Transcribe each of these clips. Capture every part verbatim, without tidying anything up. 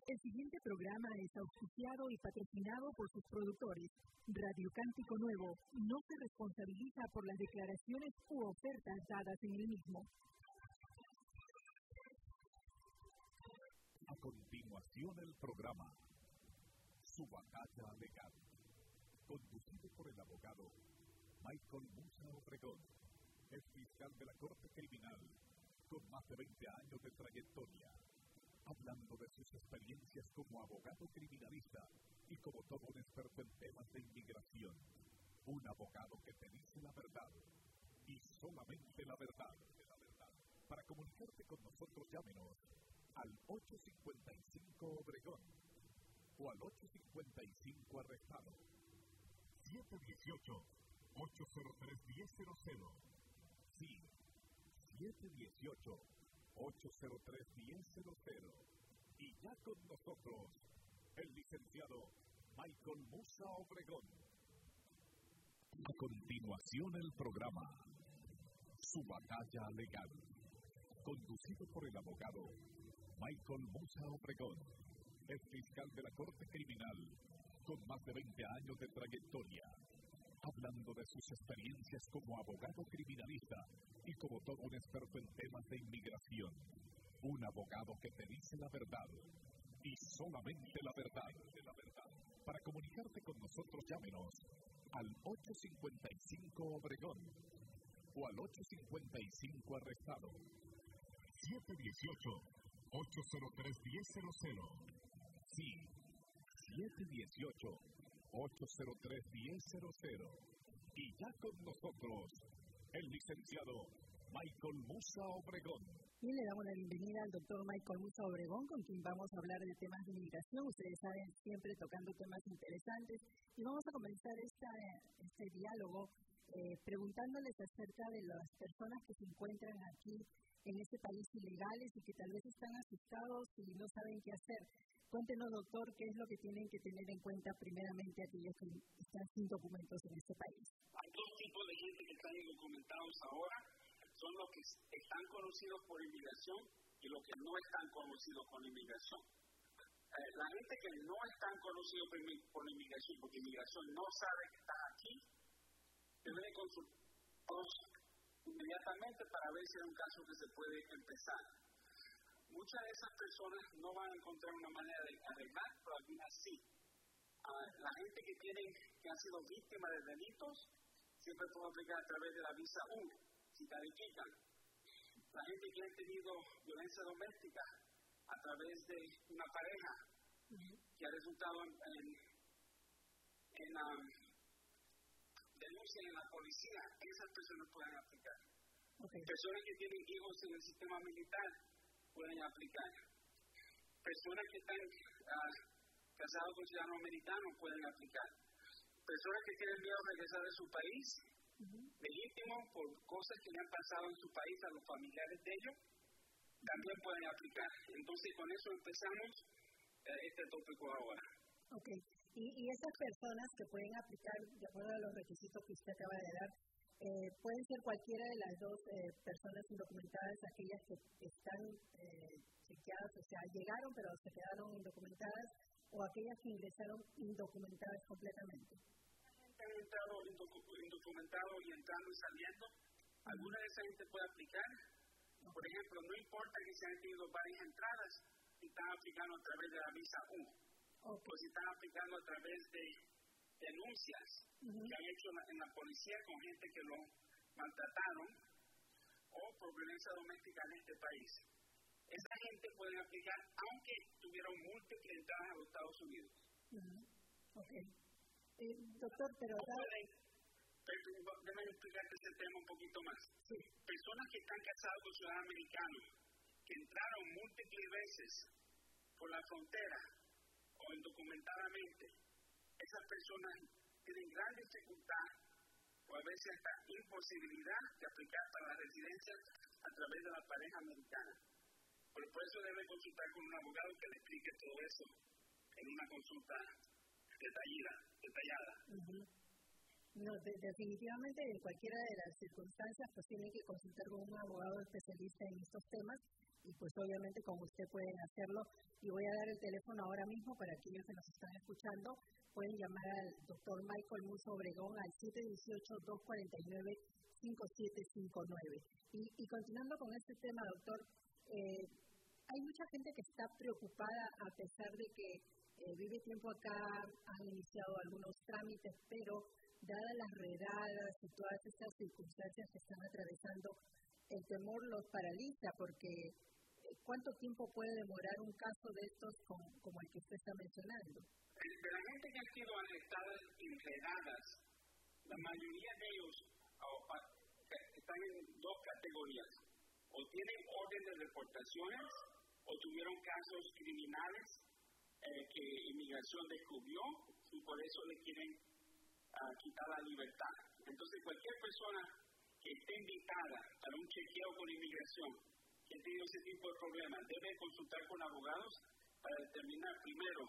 El siguiente programa es auspiciado y patrocinado por sus productores. Radio Cántico Nuevo no se responsabiliza por las declaraciones u ofertas dadas en el mismo. A continuación el programa Su Batalla Legal, conducido por el abogado Michael Musa Obregón, ex fiscal de la Corte Criminal, con más de veinte años de trayectoria, hablando de sus experiencias como abogado criminalista y como todo un experto en temas de inmigración. Un abogado que te dice la verdad, y solamente la verdad. Para comunicarte con nosotros, llámenos al ocho cinco cinco Obregón o al ocho cinco cinco Arrestado. siete uno ocho, ocho cero tres, uno cero cero. Sí, siete uno ocho, ocho cero tres, uno cero cero. Y ya con nosotros, el licenciado Michael Musa Obregón. A continuación el programa Su Batalla Legal, conducido por el abogado Michael Musa Obregón, ex fiscal de la Corte Criminal, con más de veinte años de trayectoria, hablando de sus experiencias como abogado criminalista y como todo un experto en temas de inmigración. Un abogado que te dice la verdad, y solamente la verdad. Para comunicarte con nosotros, llámenos al ocho cinco cinco Obregón o al ocho cinco cinco Arrestado. siete uno ocho, ocho cero tres, uno cero cero. Sí, siete uno ocho, ocho cero tres, uno cero cero. Y ya con nosotros, el licenciado Michael Musa Obregón. Y le damos la bienvenida al doctor Michael Musa Obregón, con quien vamos a hablar de temas de inmigración. Ustedes saben, siempre tocando temas interesantes. Y vamos a comenzar esta, este diálogo eh, preguntándoles acerca de las personas que se encuentran aquí en este país ilegales y que tal vez están asustados y no saben qué hacer. Cuéntenos, doctor, qué es lo que tienen que tener en cuenta primeramente aquellos que están sin documentos en este país. Hay dos tipos de gente que están indocumentados ahora. Son los que están conocidos por inmigración y los que no están conocidos por inmigración. Eh, la gente que no están conocidos por, por inmigración, porque inmigración no sabe que están aquí, deben consultarlos inmediatamente para ver si hay un caso que se puede empezar. Muchas de esas personas no van a encontrar una manera de arreglar, pero algunas sí. Uh, la gente que tienen, que han sido víctimas de delitos, siempre pueden aplicar a través de la visa uno, si califican. La gente que ha tenido violencia doméstica a través de una pareja, uh-huh. que ha resultado en, en, en um, denuncia en la policía, esas personas pueden aplicar. Okay. Personas que tienen hijos en el sistema militar pueden aplicar. Personas que están uh, casados con ciudadanos americanos pueden aplicar. Personas que tienen miedo a regresar de su país, uh-huh. legítimo por cosas que le han pasado en su país a los familiares de ellos, también pueden aplicar. Entonces, con eso empezamos uh, este tópico ahora. Ok. Y, y esas personas que pueden aplicar, de acuerdo a los requisitos que usted acaba de dar, Eh, pueden ser cualquiera de las dos eh, personas indocumentadas, aquellas que están eh, chequeadas, o sea, llegaron pero se quedaron indocumentadas, o aquellas que ingresaron indocumentadas completamente. Han entrado indocumentados y entrando y saliendo. Alguna de esa gente puede aplicar. Por ejemplo, no importa que se hayan tenido varias entradas, si están aplicando a través de la visa uno, okay. o si están aplicando a través de denuncias uh-huh. que han hecho en la, en la policía con gente que lo maltrataron o por violencia doméstica en este país. Esa gente puede aplicar aunque tuvieron múltiples entradas a los Estados Unidos. Uh-huh. Ok. Eh, doctor, pero... Pueden, pero déjame explicarte ese tema un poquito más. Sí. Personas que están casados con ciudadanos americanos, que entraron múltiples veces por la frontera o indocumentadamente, esas personas tienen gran dificultad o a veces hasta imposibilidad de aplicar para la residencia a través de la pareja americana. Por, por eso debe consultar con un abogado que le explique todo eso en una consulta detallada. detallada. Uh-huh. No, de, definitivamente en cualquiera de las circunstancias pues tienen que consultar con un abogado especialista en estos temas y pues obviamente como usted pueden hacerlo. Y voy a dar el teléfono ahora mismo para aquellos que nos están escuchando. Pueden llamar al doctor Michael Musso Obregón al siete uno ocho, dos cuatro nueve, cinco siete cinco nueve. Y, y continuando con este tema, doctor, eh, hay mucha gente que está preocupada a pesar de que eh, vive tiempo acá, han iniciado algunos trámites, pero dadas las redadas y todas estas circunstancias que están atravesando, el temor los paraliza porque eh, ¿cuánto tiempo puede demorar un caso de estos como, como el que usted está mencionando? De la gente que ha sido arrestada enredadas, la mayoría de ellos oh, están en dos categorías. O tienen orden de deportaciones o tuvieron casos criminales eh, que inmigración descubrió y por eso le quieren uh, quitar la libertad. Entonces cualquier persona que esté invitada a un chequeo con inmigración, que ha tenido ese tipo de problemas, debe consultar con abogados para determinar primero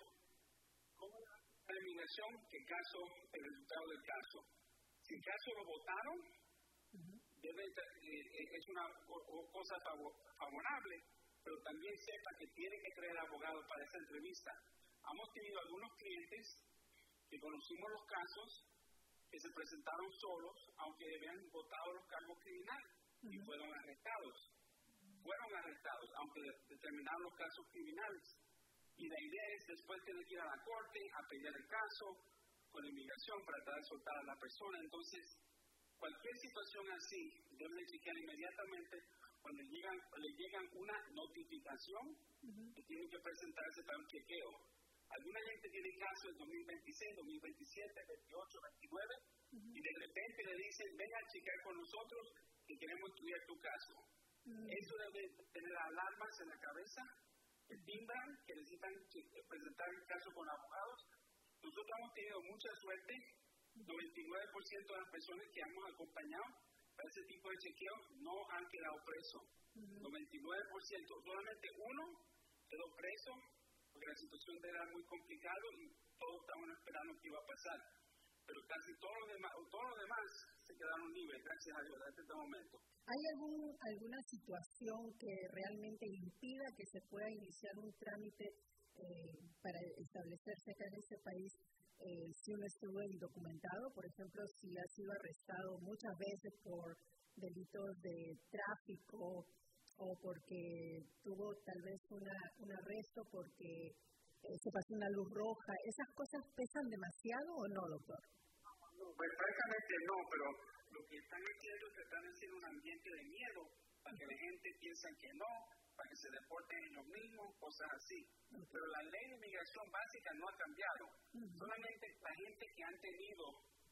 cómo es la inmigración, qué caso, el resultado del caso. Si el caso lo votaron, uh-huh. debe, eh, es una o, o cosa favor, favorable, pero también sepa que tiene que traer abogado para esa entrevista. Hemos tenido algunos clientes que conocimos los casos, que se presentaron solos, aunque habían votado los cargos criminales, uh-huh. y fueron arrestados. Fueron arrestados, aunque determinaron los casos criminales. Y la idea es después tener que ir a la corte, a pelear el caso con la inmigración para tratar de soltar a la persona. Entonces, cualquier situación así, deben chequear inmediatamente cuando llegan, le llegan una notificación uh-huh. que tienen que presentarse para un chequeo. Alguna gente tiene casos en dos mil veintiséis, dos mil veintisiete, veintiocho, veintinueve, uh-huh. y de repente le dicen, ven a chequear con nosotros que queremos estudiar tu caso. Uh-huh. Eso debe tener alarmas en la cabeza, que timbran, que necesitan presentar el caso con abogados. Nosotros hemos tenido mucha suerte, noventa y nueve por ciento de las personas que hemos acompañado para ese tipo de chequeo no han quedado presos. Uh-huh. noventa y nueve por ciento, solamente uno quedó preso, porque la situación era muy complicada y todos estaban esperando qué iba a pasar. Pero casi todos los demás, todos los demás se quedaron libres, gracias a Dios, hasta este momento. ¿Hay algún, alguna situación que realmente impida que se pueda iniciar un trámite eh, para establecerse acá en este país eh, si uno estuvo indocumentado? Por ejemplo, si ha sido arrestado muchas veces por delitos de tráfico o porque tuvo tal vez una, un arresto porque eh, se pasó una luz roja. ¿Esas cosas pesan demasiado o no, doctor? Pues francamente no, pero lo que están haciendo es que están haciendo un ambiente de miedo para que la gente piense que no, para que se deporten ellos mismos, cosas así. Okay. Pero la ley de inmigración básica no ha cambiado. Uh-huh. Solamente la gente que han tenido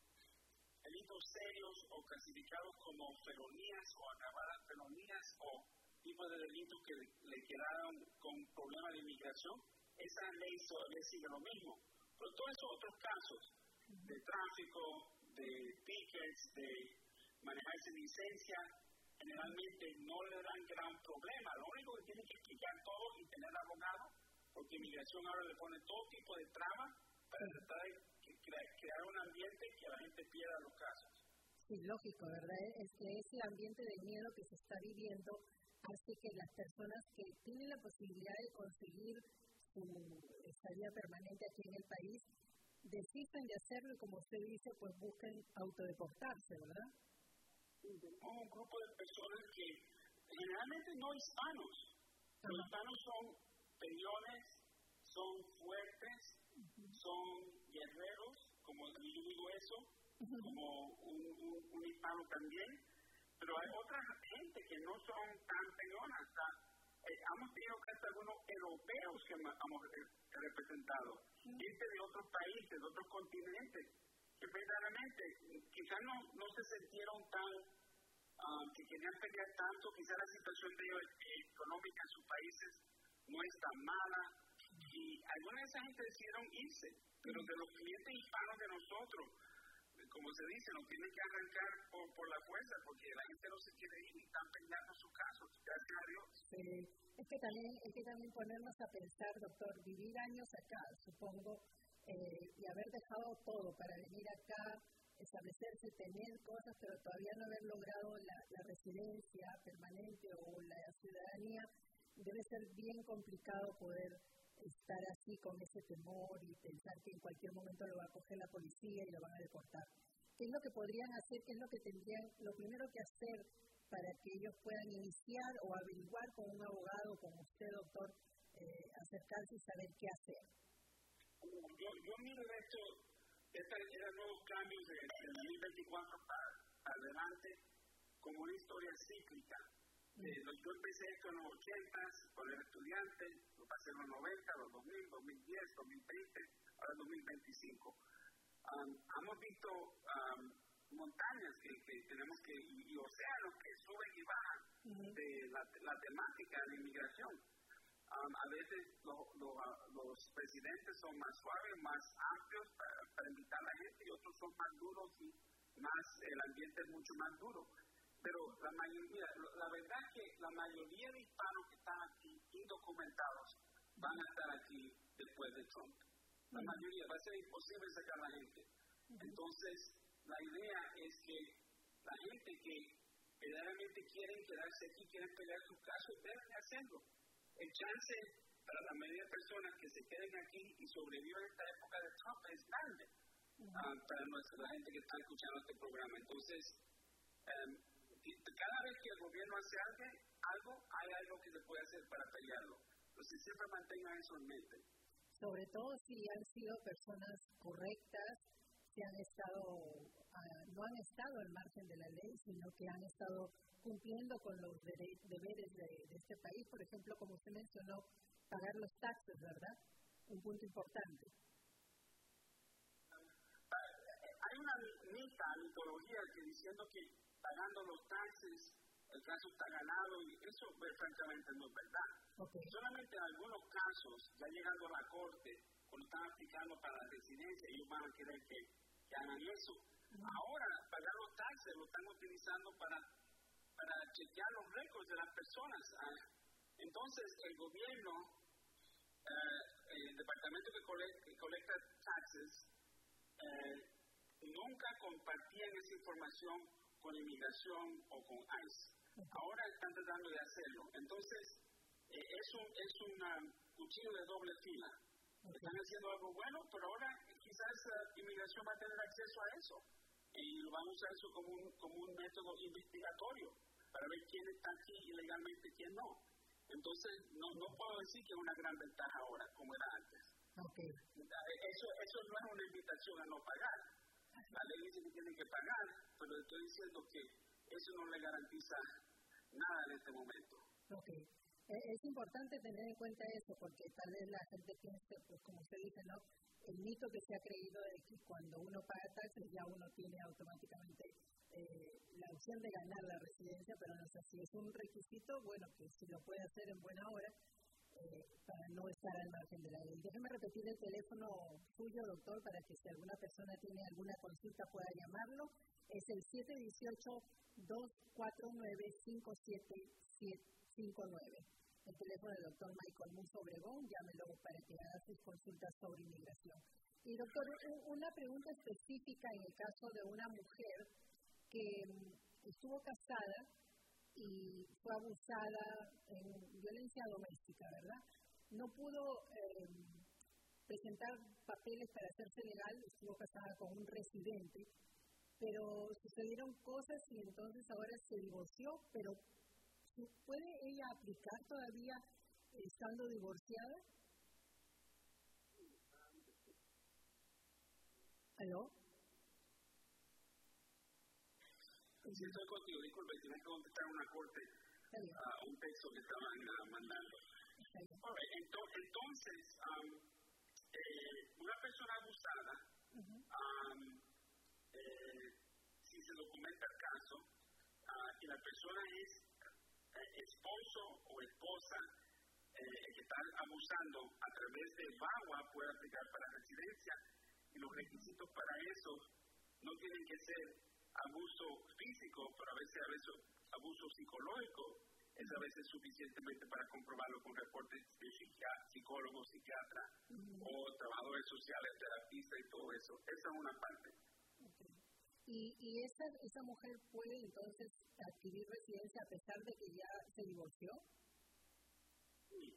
delitos serios o clasificados como felonías o agravadas felonías o tipos de delitos que le quedaron con problemas de inmigración, esa ley todavía sigue lo mismo. Pero todos esos otros casos de tráfico, de tickets, de manejar sin licencia, generalmente no le dan gran problema. Lo único que tiene que explicar todo y tener abogado, porque inmigración ahora le pone todo tipo de trama para tratar de cre- crear un ambiente que la gente pierda los casos. Sí, lógico, ¿verdad? Es que ese ambiente de miedo que se está viviendo hace que las personas que tienen la posibilidad de conseguir su estadía permanente aquí en el país desisten de hacerlo y, como usted dice, pues busquen autodeportarse, ¿verdad? Un grupo de personas que generalmente no hispanos. Uh-huh. Los hispanos son peleones, son fuertes, uh-huh. son guerreros, como yo digo eso, uh-huh. como un, un, un hispano también. Pero hay otra gente que no son tan peleonas. O sea, eh, hemos tenido casi algunos europeos que hemos representado, uh-huh. gente de otros países, de otros continentes, que verdaderamente quizás no, no se sintieron tan, uh, que querían pelear tanto, quizás la situación de ellos eh, económica en sus países no es tan mala, y algunas de esa gente decidieron irse, pero de los clientes hispanos de nosotros, como se dice, nos tienen que arrancar por, por la fuerza, porque la gente no se quiere ir y están peleando sus casos, gracias a Dios. Sí, es que también, es que también ponernos a pensar, doctor, vivir años acá, supongo, eh, y haber dejado todo para venir acá, establecerse, tener cosas, pero todavía no haber logrado la, la residencia permanente o la ciudadanía, debe ser bien complicado poder estar así con ese temor y pensar que en cualquier momento lo va a coger la policía y lo van a deportar. ¿Qué es lo que podrían hacer? ¿Qué es lo que tendrían, lo primero que hacer para que ellos puedan iniciar o averiguar con un abogado, con usted, doctor, eh, acercarse y saber qué hacer? Yo, yo miro esto, estos eran nuevos cambios de, de dos mil veinticuatro para, para adelante como una historia cíclica. Mm. Eh, yo empecé esto en los ochentas, cuando era estudiante, lo pasé en los noventa, los dos mil, dos mil diez, dos mil veinte, ahora dos mil veinticinco. Um, hemos visto um, montañas que, que tenemos que, y, y océanos que suben y bajan uh-huh. de la, la temática de inmigración. Um, a veces los, los, los presidentes son más suaves, más amplios para, para invitar a la gente, y otros son más duros y más, el ambiente es mucho más duro. Pero la mayoría, la verdad es que la mayoría de hispanos que están aquí indocumentados van a estar aquí después de Trump. La mayoría, va a ser imposible sacar a la gente. Entonces, la idea es que la gente que verdaderamente quieren quedarse aquí, quieren pelear sus casos, deben hacerlo. El chance para la mayoría de personas que se queden aquí y sobrevivan en esta época de Trump es grande uh-huh. uh, para nuestra, la gente que está escuchando este programa. Entonces, um, cada vez que el gobierno hace algo, algo, hay algo que se puede hacer para pelearlo. Entonces, siempre mantengan eso en mente. Sobre todo si han sido personas correctas, si han estado, uh, no han estado al margen de la ley, sino que han estado cumpliendo con los dere- deberes de, de este país. Por ejemplo, como usted mencionó, pagar los taxes, ¿verdad? Un punto importante. Hay una mita, mitología, que diciendo que pagando los taxes el caso está ganado, y eso pues, francamente no es verdad. Okay. Solamente en algunos casos, ya llegando a la corte, cuando están aplicando para la residencia, ellos van a querer que, que hagan eso. Uh-huh. Ahora, pagar los taxes lo están utilizando para, para chequear los récords de las personas. Ah, entonces, el gobierno, eh, el departamento que colecta, que colecta taxes, eh, nunca compartían esa información con inmigración o con ICE. Ahora están tratando de hacerlo. Entonces, eh, es un es un um, cuchillo de doble fila. Okay. Están haciendo algo bueno, pero ahora quizás la uh, inmigración va a tener acceso a eso. Y lo van a usar eso como un, como un método investigatorio para ver quién está aquí ilegalmente y quién no. Entonces, no, no puedo decir que es una gran ventaja ahora, como era antes. Okay. Eso, eso no es una invitación a no pagar. La ley dice que tienen que pagar, pero estoy diciendo que eso no le garantiza nada en este momento. Ok. Eh, es importante tener en cuenta eso, porque tal vez la gente piense, pues como usted dice, ¿no? El mito que se ha creído de que cuando uno paga taxes ya uno tiene automáticamente eh, la opción de ganar la residencia, pero no es así. Es un requisito, bueno, que si lo puede hacer en buena hora, Eh, para no estar al margen de la ley. Déjeme repetir el teléfono suyo, doctor, para que si alguna persona tiene alguna consulta pueda llamarlo. Es el siete uno ocho, dos cuatro nueve, cinco siete cinco nueve. El teléfono del doctor Michael Musa Obregón, llámelo para que haga sus consultas sobre inmigración. Y doctor, una pregunta específica en el caso de una mujer que estuvo casada y fue abusada en violencia doméstica, ¿verdad? No pudo eh, presentar papeles para hacerse legal, estuvo casada con un residente, pero sucedieron cosas y entonces ahora se divorció, pero ¿puede ella aplicar todavía estando divorciada? ¿Aló? Si estoy contigo, disculpe, tienes que contestar una corte a uh, un texto que estaban uh, mandando. Okay, entonces, um, eh, una persona abusada, uh-huh. um, eh, si se documenta el caso, uh, y la persona es eh, esposo o esposa eh, que está abusando a través de V A W A, puede aplicar para residencia, y los requisitos para eso no tienen que ser abuso físico, pero a veces, a veces abuso psicológico es a veces suficientemente para comprobarlo con reportes de psicólogos, psiquiatras uh-huh. o trabajadores sociales, terapistas y todo eso. Esa es una parte. Okay. ¿Y, y esa, esa mujer puede entonces adquirir residencia a pesar de que ya se divorció? Sí.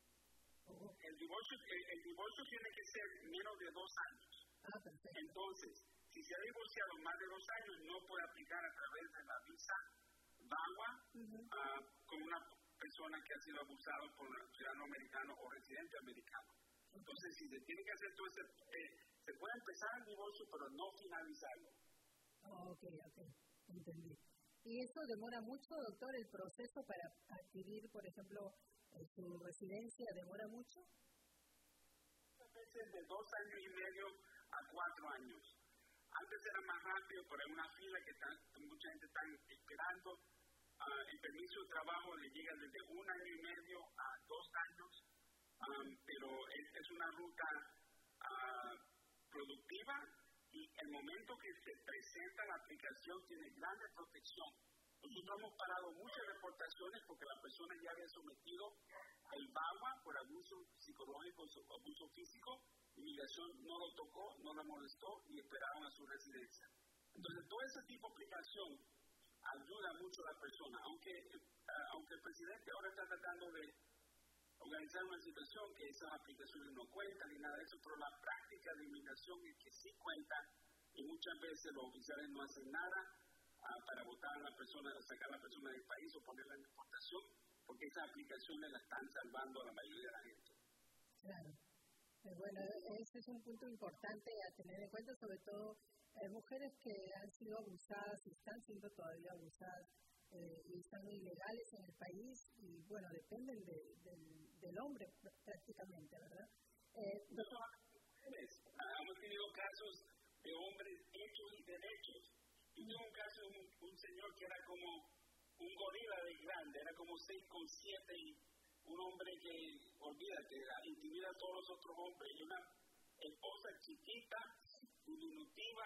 El divorcio, el, el divorcio tiene que ser menos de dos años. Ah, perfecto. Entonces, si se ha divorciado más de dos años, no puede aplicar a través de la visa V A W A uh-huh. uh, con una persona que ha sido abusada por un ciudadano americano o residente americano. Okay. Entonces, si se tiene que hacer todo este, eh, se puede empezar el divorcio, pero no finalizarlo. Oh, ok, ok, entendí. ¿Y eso demora mucho, doctor, el proceso para adquirir, por ejemplo, eh, su residencia? ¿Demora mucho? Muchas veces de dos años y medio a cuatro años. Antes era más rápido, pero hay una fila que está, mucha gente está esperando. Uh, el permiso de trabajo le llega desde un año y medio a dos años, um, pero es, es una ruta uh, productiva. Y el momento que se presenta la aplicación tiene gran protección. Nosotros hemos parado muchas reportaciones porque la persona ya había sometido el V A W A por abuso psicológico o abuso físico. Inmigración no lo tocó, no la molestó y esperaron a su residencia. Entonces, todo ese tipo de aplicación ayuda mucho a la persona. Aunque, uh, aunque el presidente ahora está tratando de organizar una situación que esas aplicaciones no cuentan ni nada de eso, pero la práctica de inmigración es que sí cuenta y muchas veces los oficiales no hacen nada uh, para votar a la persona, sacar a la persona del país o ponerla en deportación, porque esas aplicaciones la están salvando a la mayoría de la gente. Claro. Eh, bueno, ese es un punto importante a tener en cuenta, sobre todo eh, mujeres que han sido abusadas y están siendo todavía abusadas eh, y están ilegales en el país y, bueno, dependen de, de, del hombre prácticamente, ¿verdad? Eh, no solamente mujeres, ah, hemos tenido casos de hombres hechos y derechos. Yo tengo un caso de un, un señor que era como un gorila de grande, era como seis con siete y un hombre que, olvídate, intimida a todos los otros hombres, y una esposa chiquita, diminutiva,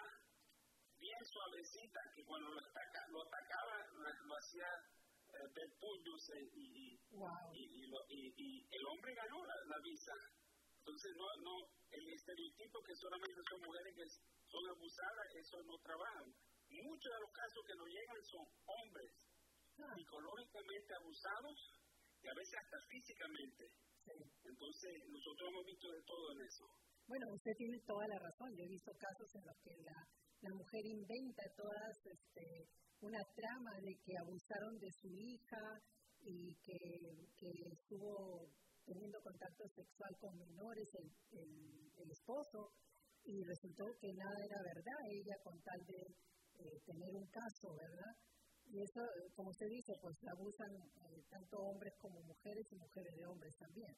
bien suavecita, que cuando lo, ataca, lo atacaba, lo, lo hacía eh, ver puños eh, y, y, wow. y, y, lo, y, y el hombre ganó la, la visa. Entonces, no, no, el estereotipo que solamente son mujeres que son abusadas, eso no trabaja. Muchos de los casos que nos llegan son hombres ah. psicológicamente abusados y a veces hasta físicamente. Sí. Entonces, nosotros hemos visto de todo en eso. Bueno, usted tiene toda la razón. Yo he visto casos en los que la, la mujer inventa todas este, una trama de que abusaron de su hija y que, que estuvo teniendo contacto sexual con menores, el, el, el esposo, y resultó que nada era verdad, ella con tal de eh, tener un caso, ¿verdad? Y eso, como usted dice, pues abusan eh, tanto hombres como mujeres y mujeres de hombres también.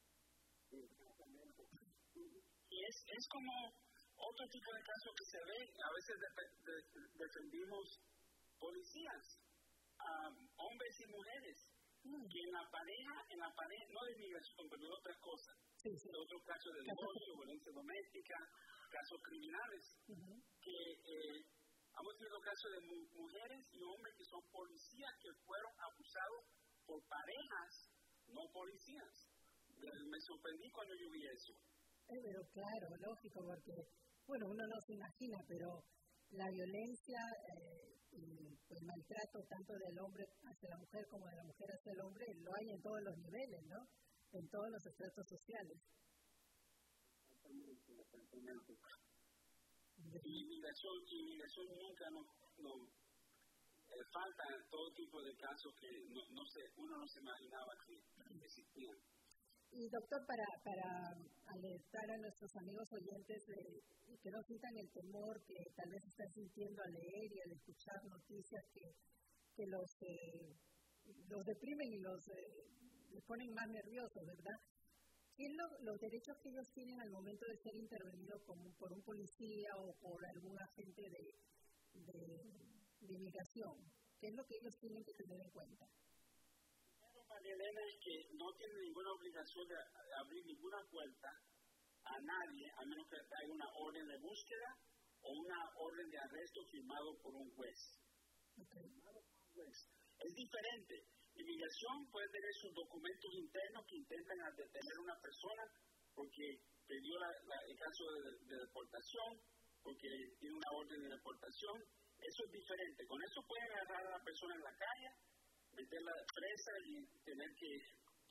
Y es, es como otro tipo de caso que se ve, a veces de, de, de, defendimos policías, um, hombres y mujeres, mm. que en la pareja, en la pareja, no de inmigración, pero de otras cosas, sí, sí. de otros casos de divorcio, violencia doméstica, casos criminales, uh-huh. que eh, hemos tenido casos de mu- mujeres y hombres que son policías que fueron abusados por parejas, no policías. Me sorprendí cuando yo vi eso. Eh, pero claro, lógico, porque, bueno, uno no se imagina, pero la violencia eh, y el maltrato tanto del hombre hacia la mujer como de la mujer hacia el hombre lo hay en todos los niveles, ¿no? En todos los estratos sociales. Exactamente, exactamente. Y inmigración, inmigración nunca nos no, eh, falta todo tipo de casos que no, no se, uno no se imaginaba que existían. Y doctor, para, para alertar a nuestros amigos oyentes de que no sientan el temor que tal vez están sintiendo al leer y al escuchar noticias que, que los, eh, los deprimen y los eh, les ponen más nerviosos, ¿verdad? ¿Qué es lo, los derechos que ellos tienen al momento de ser intervenidos como, por un policía o por algún agente de, de, de inmigración? ¿Qué es lo que ellos tienen que tener en cuenta? María Elena, es que no tiene ninguna obligación de abrir ninguna puerta a nadie, a menos que haya una orden de búsqueda o una orden de arresto firmado por un juez. Okay. Es diferente. Inmigración puede tener sus documentos internos que intentan detener a una persona porque perdió la, la, el caso de, de deportación, porque tiene una orden de deportación. Eso es diferente. Con eso pueden agarrar a la persona en la calle, meterla presa y tener que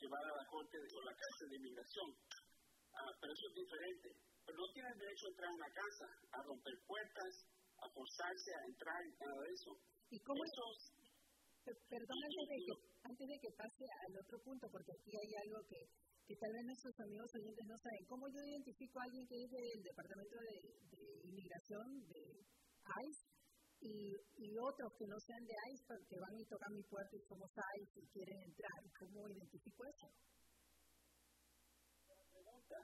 llevar a la corte o la cárcel de inmigración. Uh, pero eso es diferente. Pero no tienen derecho a entrar a una casa, a romper puertas, a forzarse a entrar y nada de eso. ¿Y cómo eso Perdón, antes de, que, antes de que pase al otro punto, porque aquí hay algo que, que tal vez nuestros amigos oyentes no saben. ¿Cómo yo identifico a alguien que es del Departamento de, de Inmigración, de ICE, y, y otros que no sean de ICE, que van y tocan mi puerta y somos ICE y quieren entrar? ¿Cómo identifico eso? Buena pregunta.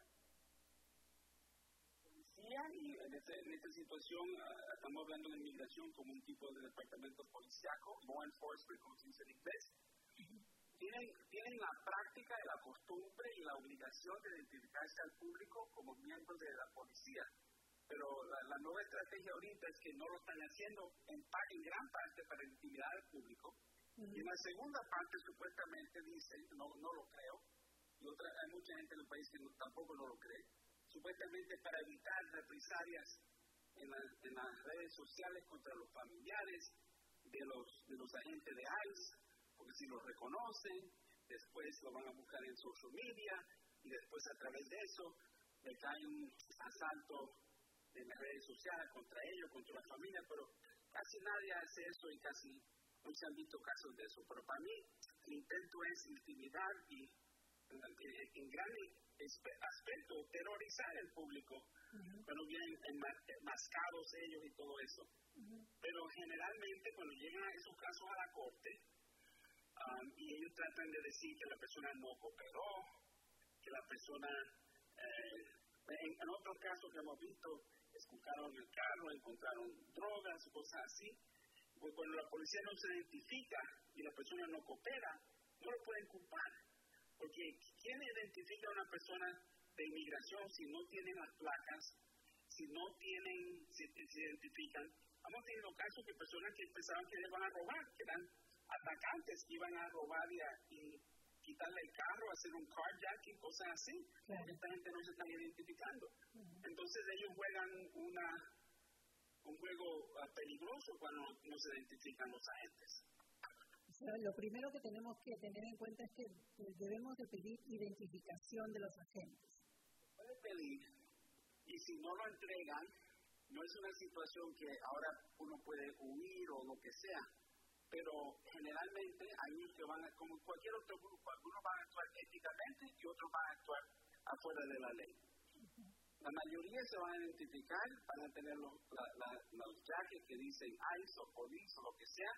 Policía, y en, este, en esta situación uh, estamos hablando de inmigración como un tipo de departamento policíaco, law enforcement, como se dice en inglés. Tienen, tienen la práctica y la costumbre y la obligación de identificarse al público como miembros de la policía. Pero la, la nueva estrategia ahorita es que no lo están haciendo en, en gran parte para intimidar al público. Uh-huh. Y en la segunda parte supuestamente dicen, no, no lo creo, y otra, hay mucha gente en el país que no, tampoco no lo cree, supuestamente para evitar represalias en, la, en las redes sociales contra los familiares de los, de los agentes de ICE, porque si los reconocen, después lo van a buscar en social media, y después a través de eso le cae un asalto en las redes sociales contra ellos, contra la familia, pero casi nadie hace eso y casi no se han visto casos de eso. Pero para mí el intento es intimidar y en, en gran aspecto terrorizar al público, uh-huh. cuando vienen enmascados ellos y todo eso. Uh-huh. Pero generalmente cuando llegan a esos casos a la corte, um, y ellos tratan de decir que la persona no cooperó, que la persona, eh, en, en otros casos que hemos visto, escucharon el carro, encontraron drogas, cosas así, pues cuando la policía no se identifica y la persona no coopera, no lo pueden culpar. Porque ¿quién identifica a una persona de inmigración si no tienen las placas, si no tienen, si se identifican? Hemos tenido casos de personas que pensaban que les van a robar, que eran atacantes que iban a robar y, a, y quitarle el carro, hacer un carjacking, cosas así. Claro. Esta gente no se está identificando. Uh-huh. Entonces ellos juegan una, un juego uh, peligroso cuando no se identifican los agentes. Lo primero que tenemos que tener en cuenta es que debemos de pedir identificación de los agentes. Puede pedir, y si no lo entregan, no es una situación que ahora uno puede huir o lo que sea, pero generalmente hay unos que van a, como cualquier otro grupo, algunos van a actuar éticamente y otros van a actuar afuera de la ley. Uh-huh. La mayoría se van a identificar, van a tener los, la, la, los jackets que dicen ICE o Police o lo que sea,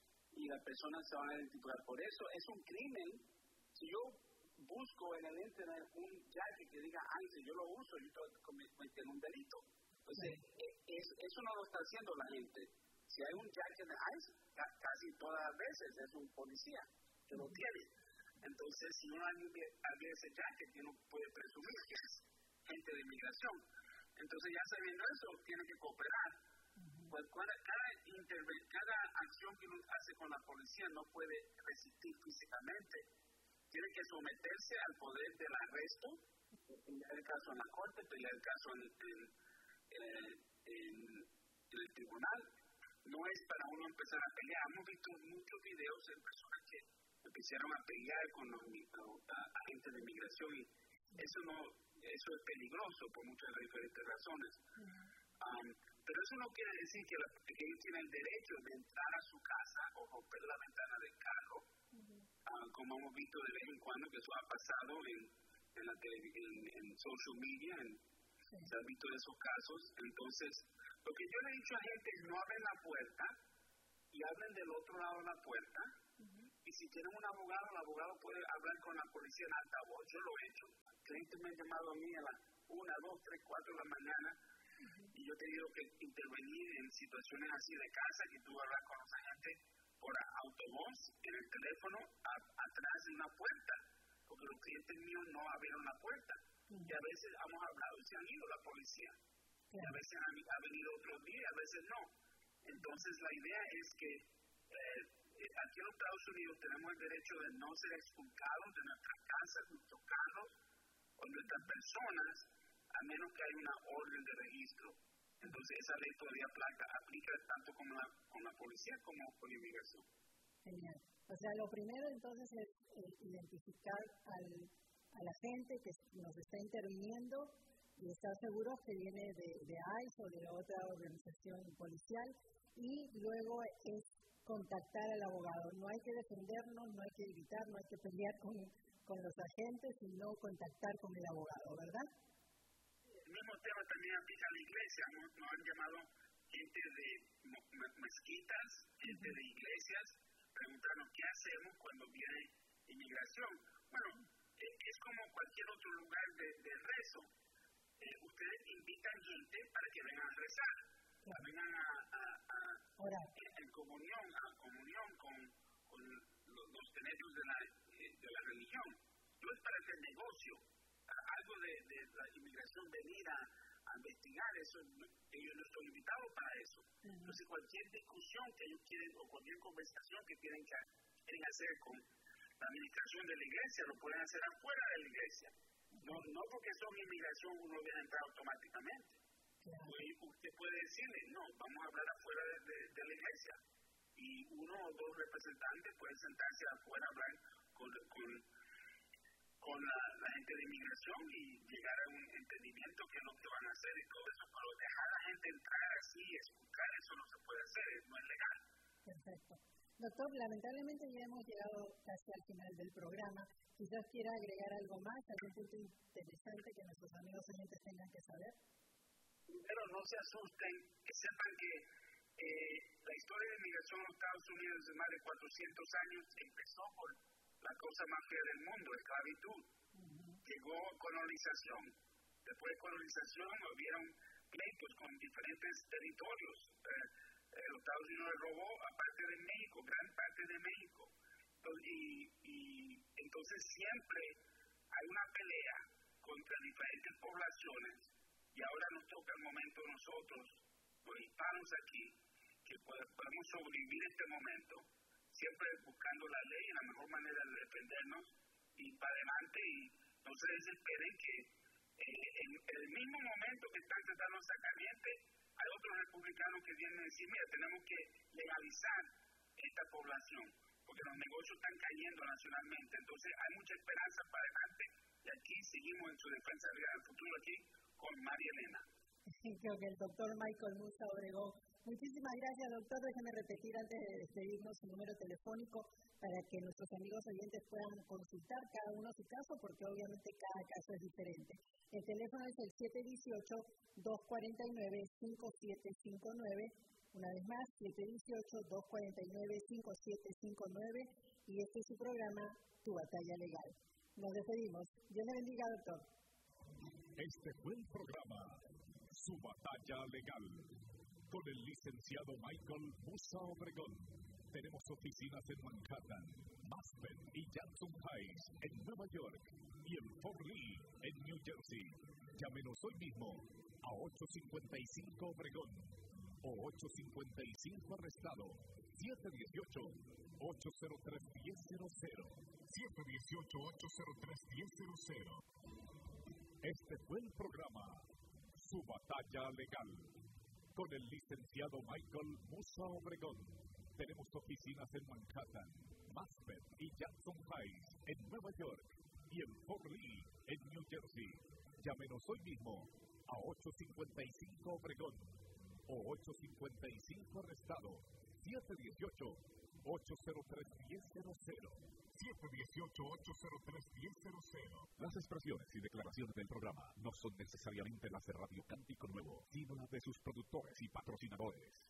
y las personas se van a identificar por eso. Es un crimen. Si yo busco en el internet un jacket que diga ICE, yo lo uso, yo estoy cometiendo un delito. Entonces, sí. es, eso no lo está haciendo la gente. Si hay un jacket de ICE, ca- casi todas las veces es un policía que lo tiene. Entonces, si uno abre ese jacket, uno puede presumir que es gente de inmigración. Entonces, ya sabiendo eso, tiene que cooperar. Pues cada, cada, interve- cada acción que uno hace con la policía no puede resistir físicamente. Tiene que someterse al poder del arresto, ya el caso en la corte, pero ya el caso en, en, en, en, en el tribunal. No es para uno empezar a pelear. Hemos visto muchos videos de personas que empezaron a pelear con los, los agentes de inmigración y eso no, eso es peligroso por muchas diferentes razones. Um, pero eso no quiere decir que, la, que ellos tienen el derecho de entrar a su casa o romper la ventana del carro, uh-huh. uh, como hemos visto de vez en cuando que eso ha pasado en, en, la tele, en, en social media, en, sí. se han visto esos casos. Entonces, lo que yo le he dicho a gente es no abren la puerta y hablen del otro lado de la puerta, uh-huh. y si tienen un abogado, el abogado puede hablar con la policía en altavoz. Yo lo he hecho. Clientes me han llamado a mí a las una, dos, tres, cuatro de la mañana. Y yo he tenido que intervenir en situaciones así de casa, que tú hablas con los agentes por autovoz, en el teléfono, a, atrás de una puerta, porque los clientes míos no abrieron la puerta. Uh-huh. Y a veces hemos hablado y se han ido la policía. Uh-huh. Y a veces ha, ha venido otros días, a veces no. Entonces la idea es que eh, aquí en los Estados Unidos tenemos el derecho de no ser expulsados de nuestras casas, nuestros carros, o nuestras personas, a menos que haya una orden de registro. Entonces esa ley todavía aplica, aplica tanto con la, con la policía como con la inmigración. Genial. O sea, lo primero entonces es eh, identificar al, a la gente que nos está interviniendo y estar seguros que viene de, de I C E o de otra organización policial, y luego es contactar al abogado. No hay que defendernos, no hay que gritar, no hay que pelear con, con los agentes, sino contactar con el abogado, ¿verdad? El mismo tema también aplica a la iglesia. Nos, nos han llamado gente de mezquitas, gente de iglesias, preguntarnos qué hacemos cuando viene inmigración. Bueno, es como cualquier otro lugar de, de rezo. Eh, ustedes invitan gente para que vengan a rezar, claro. vengan a, a, a en, en comunión, a comunión con, con los, los tenedios de la, de la religión. No es para hacer negocio, algo de, de la inmigración venir a, a investigar eso. Ellos no están invitados para eso. Uh-huh. Entonces cualquier discusión que ellos quieren o cualquier conversación que tienen que quieren hacer con la administración de la iglesia, lo pueden hacer afuera de la iglesia. No, no porque son inmigración uno viene a entrar automáticamente. Claro. Pues usted puede decirle, no, vamos a hablar afuera de, de, de la iglesia. Y uno o dos representantes pueden sentarse afuera a hablar con, con, con la, la gente de inmigración y llegar a un entendimiento que es lo que van a hacer y todo eso. Pero dejar a la gente entrar así, escuchar, eso no se puede hacer, no es legal. Perfecto. Doctor, lamentablemente ya hemos llegado casi al final del programa. Quizás quiera agregar algo más, algún punto interesante que nuestros amigos oyentes tengan que saber. Pero no se asusten, que sepan que eh, la historia de inmigración en los Estados Unidos de más de cuatrocientos años empezó por la cosa más fea del mundo, esclavitud. Uh-huh. Llegó colonización. Después de colonización hubieron pleitos con diferentes territorios. Eh, eh, los Estados Unidos robó a parte de México, gran parte de México. Entonces, y, y entonces siempre hay una pelea contra diferentes poblaciones. Y ahora nos toca el momento nosotros, los hispanos aquí, que podemos sobrevivir este momento, siempre buscando la ley y la mejor manera de defendernos y para adelante. Y no se desesperen que eh, en, en el mismo momento que están tratando de sacar gente, hay otros republicanos que vienen a decir, mira, tenemos que legalizar esta población, porque los negocios están cayendo nacionalmente. Entonces hay mucha esperanza para adelante y aquí seguimos en su defensa real del futuro aquí con María Elena. Creo que el doctor Michael Musa Obregón. Muchísimas gracias, doctor. Déjeme repetir antes de despedirnos su número telefónico para que nuestros amigos oyentes puedan consultar cada uno su caso, porque obviamente cada caso es diferente. El teléfono es el siete uno ocho, dos cuatro nueve, cinco siete cinco nueve. Una vez más, siete uno ocho, dos cuatro nueve, cinco siete cinco nueve. Y este es su programa, Tu Batalla Legal. Nos despedimos. Dios le bendiga, doctor. Este fue el programa Su Batalla Legal con el licenciado Michael Musa Obregón. Tenemos oficinas en Manhattan, Aspen y Jackson Heights en Nueva York y en Fort Lee en New Jersey. Llámenos hoy mismo a ocho cinco cinco Obregón o ocho cinco cinco Arrestado, siete uno ocho, ocho cero tres, uno cero cero, siete uno ocho, ocho cero tres, uno cero cero. Este fue el programa Su Batalla Legal con el licenciado Michael Musa Obregón. Tenemos oficinas en Manhattan, Aspen y Jackson Heights en Nueva York y en Fort Lee en New Jersey. Llámenos hoy mismo a ocho cinco cinco Obregón o ocho cinco cinco Arrestado, siete uno ocho, ocho cero tres, uno cero cero. siete uno ocho, ocho cero tres, uno cero cero. Las expresiones y declaraciones del programa no son necesariamente las de Radio Cántico Nuevo, sino las de sus productores y patrocinadores.